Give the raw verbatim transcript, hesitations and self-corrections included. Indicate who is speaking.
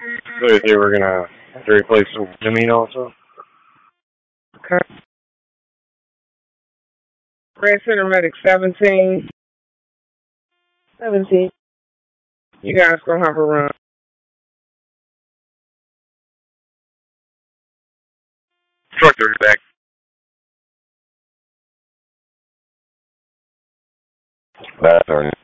Speaker 1: So they were gonna have to replace some Jimmy also.
Speaker 2: Okay. Red Center Medic seventeen. seventeen. You guys gonna have a run.
Speaker 1: Truck thirty back. That's already.